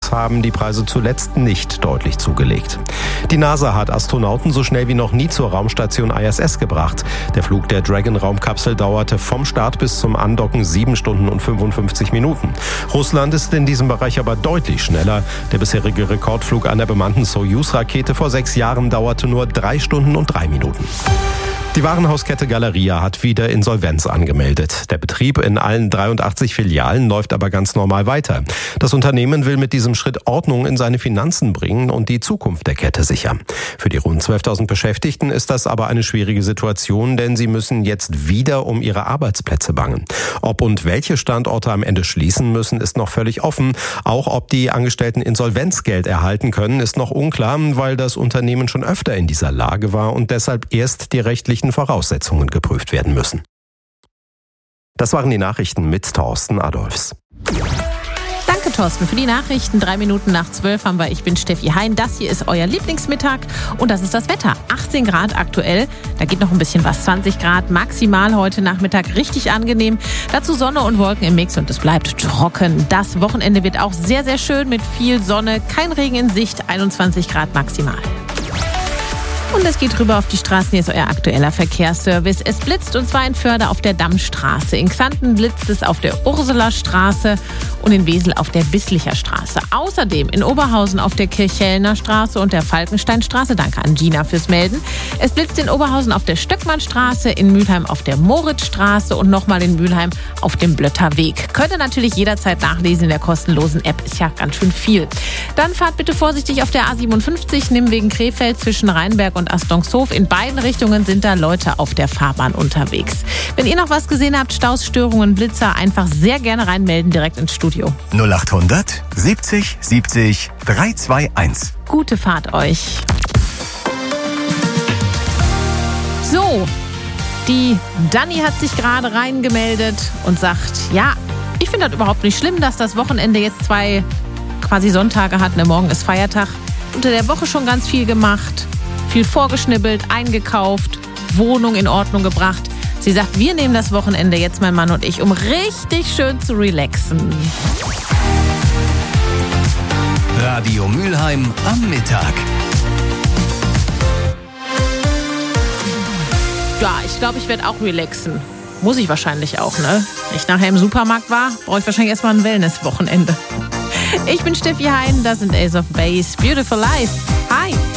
Allerdings haben die Preise zuletzt nicht deutlich zugelegt. Die NASA hat Astronauten so schnell wie noch nie zur Raumstation ISS gebracht. Der Flug der Dragon-Raumkapsel dauerte vom Start bis zum Andocken 7 Stunden und 55 Minuten. Russland ist in diesem Bereich aber deutlich schneller. Der bisherige Rekordflug einer bemannten Soyuz-Rakete vor 6 Jahren dauerte nur 3 Stunden und 3 Minuten. Die Warenhauskette Galeria hat wieder Insolvenz angemeldet. Der Betrieb in allen 83 Filialen läuft aber ganz normal weiter. Das Unternehmen will mit diesem Schritt Ordnung in seine Finanzen bringen und die Zukunft der Kette sichern. Für die rund 12.000 Beschäftigten ist das aber eine schwierige Situation, denn sie müssen jetzt wieder um ihre Arbeitsplätze bangen. Ob und welche Standorte am Ende schließen müssen, ist noch völlig offen. Auch ob die Angestellten Insolvenzgeld erhalten können, ist noch unklar, weil das Unternehmen schon öfter in dieser Lage war und deshalb erst die rechtlichen Voraussetzungen geprüft werden müssen. Das waren die Nachrichten mit Thorsten Adolfs. Danke, Thorsten, für die Nachrichten. 3 Minuten nach 12 haben wir. Ich bin Steffi Hein. Das hier ist euer Lieblingsmittag und das ist das Wetter. 18 Grad aktuell. Da geht noch ein bisschen was. 20 Grad maximal heute Nachmittag. Richtig angenehm. Dazu Sonne und Wolken im Mix und es bleibt trocken. Das Wochenende wird auch sehr, sehr schön mit viel Sonne. Kein Regen in Sicht. 21 Grad maximal. Und es geht rüber auf die Straßen. Hier ist euer aktueller Verkehrsservice. Es blitzt und zwar in Förde auf der Dammstraße. In Xanten blitzt es auf der Ursulastraße und in Wesel auf der Bisslicher Straße. Außerdem in Oberhausen auf der Kirchhellner Straße und der Falkensteinstraße. Danke an Gina fürs Melden. Es blitzt in Oberhausen auf der Stöckmannstraße, in Mülheim auf der Moritzstraße und nochmal in Mülheim auf dem Blötterweg. Könnt ihr natürlich jederzeit nachlesen in der kostenlosen App. Ist ja ganz schön viel. Dann fahrt bitte vorsichtig auf der A57, Nimwegen Krefeld zwischen Rheinberg und Astongshof. In beiden Richtungen sind da Leute auf der Fahrbahn unterwegs. Wenn ihr noch was gesehen habt, Staus, Störungen, Blitzer, einfach sehr gerne reinmelden direkt ins Studio. 0800 70 70 321. Gute Fahrt euch. So, die Dani hat sich gerade reingemeldet und sagt, ja, ich finde das überhaupt nicht schlimm, dass das Wochenende jetzt 2 quasi Sonntage hat. Ne, morgen ist Feiertag. Unter der Woche schon ganz viel gemacht. Viel vorgeschnibbelt, eingekauft, Wohnung in Ordnung gebracht. Sie sagt, wir nehmen das Wochenende jetzt, mein Mann und ich, um richtig schön zu relaxen. Radio Mülheim am Mittag. Ja, ich glaube, ich werde auch relaxen. Muss ich wahrscheinlich auch, ne? Wenn ich nachher im Supermarkt war, brauche ich wahrscheinlich erstmal ein Wellness-Wochenende. Ich bin Steffi Hein, das sind Ace of Base. Beautiful Life. Hi.